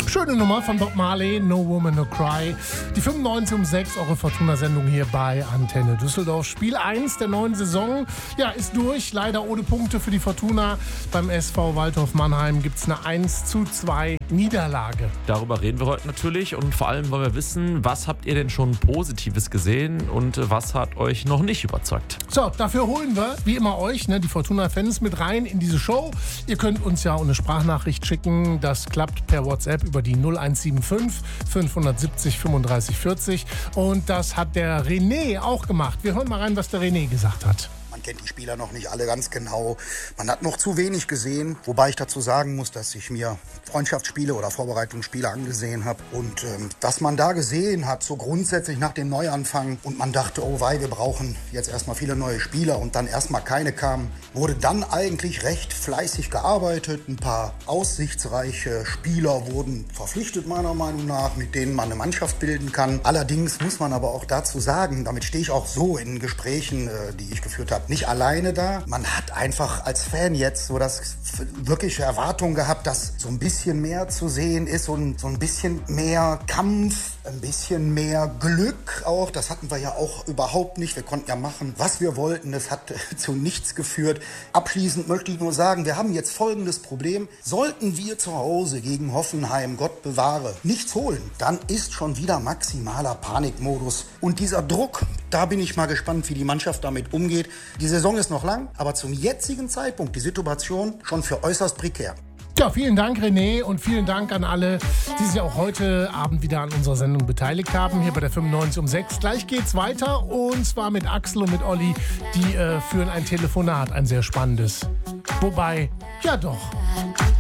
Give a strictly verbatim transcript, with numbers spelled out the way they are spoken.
Schöne Nummer von Bob Marley, No Woman, No Cry. Die fünfundneunzig um sechs, eure Fortuna-Sendung hier bei Antenne Düsseldorf. Spiel eins der neuen Saison, ja, ist durch. Leider ohne Punkte für die Fortuna. Beim S V Waldhof Mannheim gibt es eine eins zu zwei Niederlage. Darüber reden wir heute natürlich und vor allem wollen wir wissen, was habt ihr denn schon Positives gesehen und was hat euch noch nicht überzeugt? So, dafür holen wir, wie immer euch, ne, die Fortuna-Fans mit rein in diese Show. Ihr könnt uns ja eine Sprachnachricht schicken. Das klappt per WhatsApp über die null eins sieben fünf fünf sieben null fünfunddreißig vierzig. Und das hat der René auch gemacht. Wir hören mal rein, was der René gesagt hat. Man kennt die Spieler noch nicht alle ganz genau. Man hat noch zu wenig gesehen, wobei ich dazu sagen muss, dass ich mir Freundschaftsspiele oder Vorbereitungsspiele angesehen habe. Und ähm, was man da gesehen hat, so grundsätzlich nach dem Neuanfang und man dachte, oh wei, wir brauchen jetzt erstmal viele neue Spieler und dann erstmal keine kamen, wurde dann eigentlich recht fleißig gearbeitet. Ein paar aussichtsreiche Spieler wurden verpflichtet, meiner Meinung nach, mit denen man eine Mannschaft bilden kann. Allerdings muss man aber auch dazu sagen, damit stehe ich auch so in Gesprächen, äh, die ich geführt habe, nicht alleine da. Man hat einfach als Fan jetzt so das wirkliche Erwartung gehabt, dass so ein bisschen mehr zu sehen ist und so ein bisschen mehr Kampf, ein bisschen mehr Glück auch. Das hatten wir ja auch überhaupt nicht. Wir konnten ja machen, was wir wollten. Das hat zu nichts geführt. Abschließend möchte ich nur sagen, wir haben jetzt folgendes Problem. Sollten wir zu Hause gegen Hoffenheim, Gott bewahre, nichts holen, dann ist schon wieder maximaler Panikmodus. Und dieser Druck, da bin ich mal gespannt, wie die Mannschaft damit umgeht. Die Saison ist noch lang, aber zum jetzigen Zeitpunkt die Situation schon für äußerst prekär. Ja, vielen Dank, René, und vielen Dank an alle, die sich auch heute Abend wieder an unserer Sendung beteiligt haben, hier bei der fünfundneunzig um sechs. Gleich geht's weiter, und zwar mit Axel und mit Olli, die äh, führen ein Telefonat, ein sehr spannendes. Wobei, ja doch.